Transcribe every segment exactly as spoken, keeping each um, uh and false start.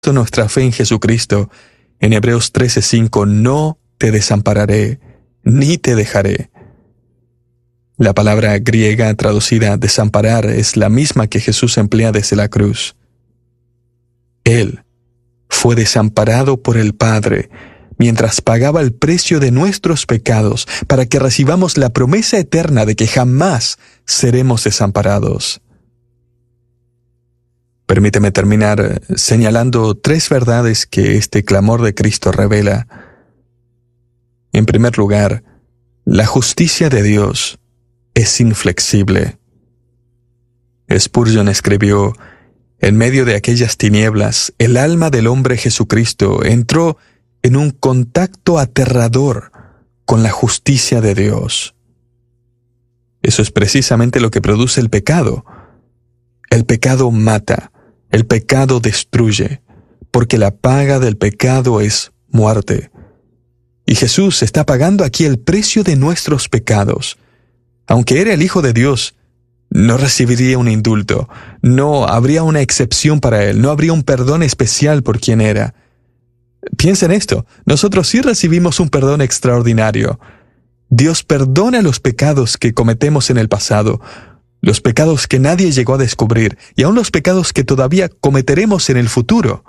nuestra fe en Jesucristo, en Hebreos trece cinco, no te desampararé, ni te dejaré. La palabra griega traducida desamparar es la misma que Jesús emplea desde la cruz. Él fue desamparado por el Padre mientras pagaba el precio de nuestros pecados para que recibamos la promesa eterna de que jamás seremos desamparados. Permíteme terminar señalando tres verdades que este clamor de Cristo revela. En primer lugar, la justicia de Dios es inflexible. Spurgeon escribió: en medio de aquellas tinieblas, el alma del hombre Jesucristo entró en un contacto aterrador con la justicia de Dios. Eso es precisamente lo que produce el pecado. El pecado mata, el pecado destruye, porque la paga del pecado es muerte. Y Jesús está pagando aquí el precio de nuestros pecados. Aunque era el Hijo de Dios, no recibiría un indulto, no habría una excepción para él, no habría un perdón especial por quien era. Piensa en esto, nosotros sí recibimos un perdón extraordinario. Dios perdona los pecados que cometemos en el pasado, los pecados que nadie llegó a descubrir, y aún los pecados que todavía cometeremos en el futuro.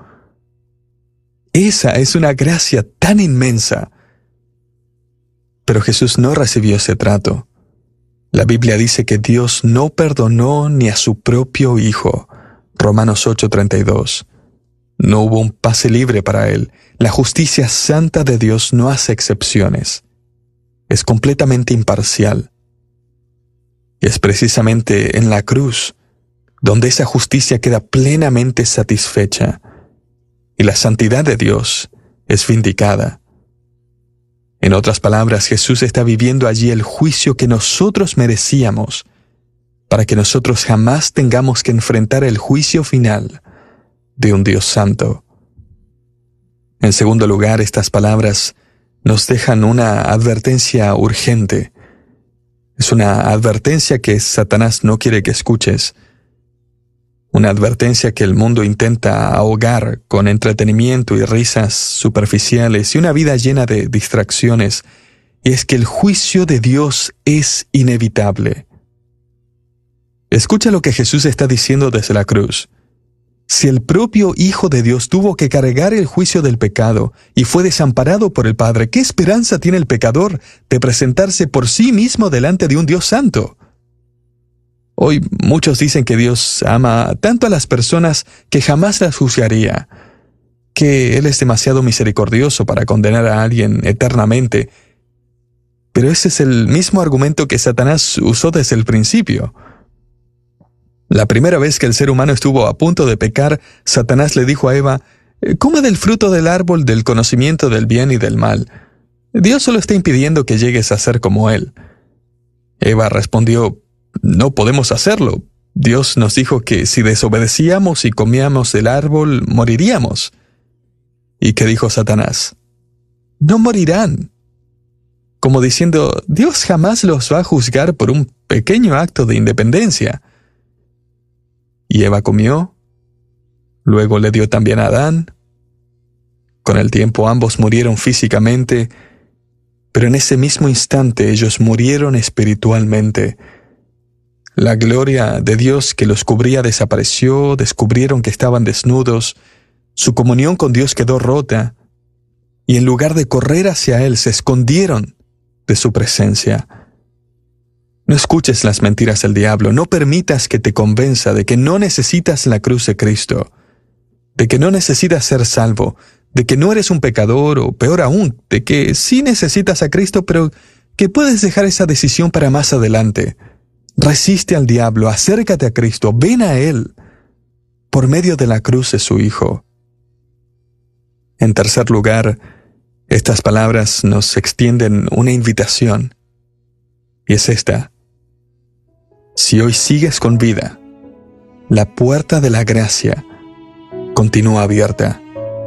Esa es una gracia tan inmensa. Pero Jesús no recibió ese trato. La Biblia dice que Dios no perdonó ni a su propio Hijo. Romanos ocho treinta y dos. No hubo un pase libre para él. La justicia santa de Dios no hace excepciones. Es completamente imparcial. Y es precisamente en la cruz donde esa justicia queda plenamente satisfecha y la santidad de Dios es vindicada. En otras palabras, Jesús está viviendo allí el juicio que nosotros merecíamos, para que nosotros jamás tengamos que enfrentar el juicio final de un Dios santo. En segundo lugar, estas palabras nos dejan una advertencia urgente. Es una advertencia que Satanás no quiere que escuches. Una advertencia que el mundo intenta ahogar con entretenimiento y risas superficiales y una vida llena de distracciones. Y es que el juicio de Dios es inevitable. Escucha lo que Jesús está diciendo desde la cruz. Si el propio Hijo de Dios tuvo que cargar el juicio del pecado y fue desamparado por el Padre, ¿qué esperanza tiene el pecador de presentarse por sí mismo delante de un Dios santo? Hoy muchos dicen que Dios ama tanto a las personas que jamás las juzgaría, que Él es demasiado misericordioso para condenar a alguien eternamente. Pero ese es el mismo argumento que Satanás usó desde el principio. La primera vez que el ser humano estuvo a punto de pecar, Satanás le dijo a Eva: «Come del fruto del árbol del conocimiento del bien y del mal. Dios solo está impidiendo que llegues a ser como Él». Eva respondió: «No podemos hacerlo. Dios nos dijo que si desobedecíamos y comíamos del árbol, moriríamos». ¿Y qué dijo Satanás? «No morirán». Como diciendo, Dios jamás los va a juzgar por un pequeño acto de independencia. Y Eva comió, luego le dio también a Adán. Con el tiempo ambos murieron físicamente, pero en ese mismo instante ellos murieron espiritualmente. La gloria de Dios que los cubría desapareció, descubrieron que estaban desnudos, su comunión con Dios quedó rota, y en lugar de correr hacia Él se escondieron de su presencia. No escuches las mentiras del diablo, no permitas que te convenza de que no necesitas la cruz de Cristo, de que no necesitas ser salvo, de que no eres un pecador o peor aún, de que sí necesitas a Cristo, pero que puedes dejar esa decisión para más adelante. Resiste al diablo, acércate a Cristo, ven a Él, por medio de la cruz de su Hijo. En tercer lugar, estas palabras nos extienden una invitación, y es esta: si hoy sigues con vida, la puerta de la gracia continúa abierta.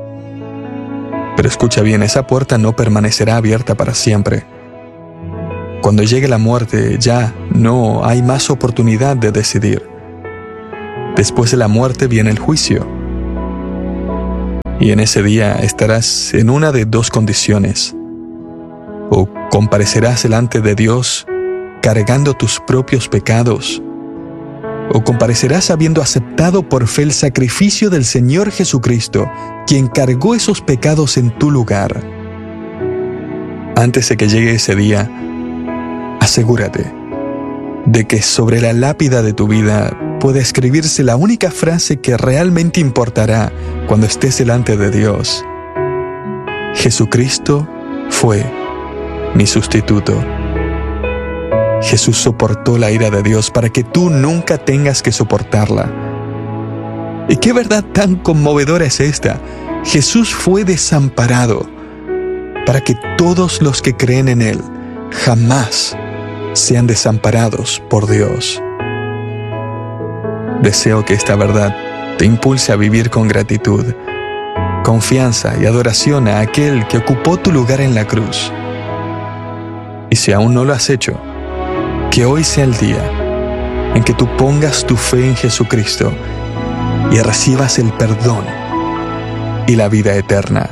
Pero escucha bien, esa puerta no permanecerá abierta para siempre. Cuando llegue la muerte, ya no hay más oportunidad de decidir. Después de la muerte viene el juicio. Y en ese día estarás en una de dos condiciones. O comparecerás delante de Dios cargando tus propios pecados, o comparecerás habiendo aceptado por fe el sacrificio del Señor Jesucristo, quien cargó esos pecados en tu lugar. Antes de que llegue ese día, asegúrate de que sobre la lápida de tu vida pueda escribirse la única frase que realmente importará cuando estés delante de Dios. Jesucristo fue mi sustituto. Jesús soportó la ira de Dios para que tú nunca tengas que soportarla. ¿Y qué verdad tan conmovedora es esta? Jesús fue desamparado para que todos los que creen en Él jamás sean desamparados por Dios. Deseo que esta verdad te impulse a vivir con gratitud, confianza y adoración a aquel que ocupó tu lugar en la cruz. Y si aún no lo has hecho, que hoy sea el día en que tú pongas tu fe en Jesucristo y recibas el perdón y la vida eterna.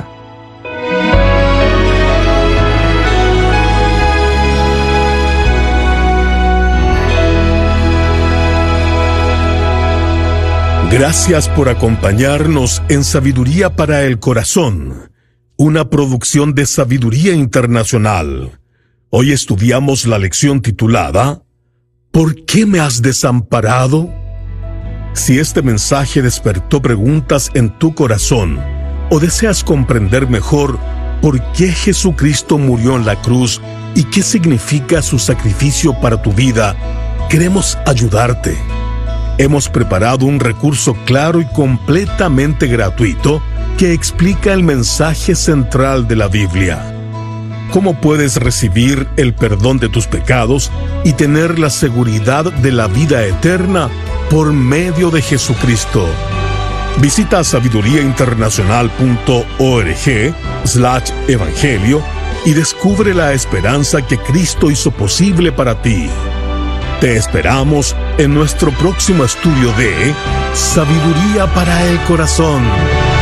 Gracias por acompañarnos en Sabiduría para el Corazón, una producción de Sabiduría Internacional. Hoy estudiamos la lección titulada ¿Por qué me has desamparado? Si este mensaje despertó preguntas en tu corazón o deseas comprender mejor por qué Jesucristo murió en la cruz y qué significa su sacrificio para tu vida, queremos ayudarte. Hemos preparado un recurso claro y completamente gratuito que explica el mensaje central de la Biblia. ¿Cómo puedes recibir el perdón de tus pecados y tener la seguridad de la vida eterna por medio de Jesucristo? Visita sabiduría internacional punto org slash evangelio y descubre la esperanza que Cristo hizo posible para ti. Te esperamos en nuestro próximo estudio de Sabiduría para el Corazón.